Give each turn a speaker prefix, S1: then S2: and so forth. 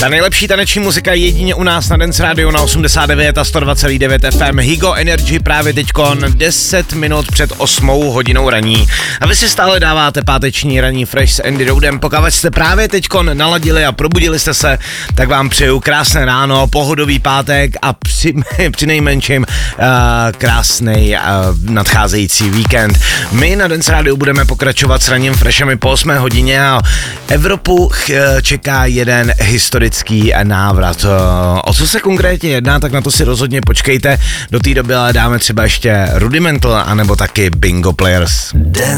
S1: Ta nejlepší taneční muzika je jedině u nás na Dance Radio na 89 a 102,9 FM. Higo Energy právě teďkon 10 minut před 8 hodinou raní. A vy si stále dáváte páteční raní Fresh s Andy Roudem. Pokud jste právě teďkon naladili a probudili jste se, tak vám přeju krásné ráno, pohodový pátek a při nejmenším krásný nadcházející víkend. My na Dance Radio budeme pokračovat s raním Freshem po 8 hodině a Evropu čeká jeden historický návrat. O co se konkrétně jedná, tak na to si rozhodně počkejte. Do té doby ale dáme třeba ještě Rudimental anebo taky Bingo Players.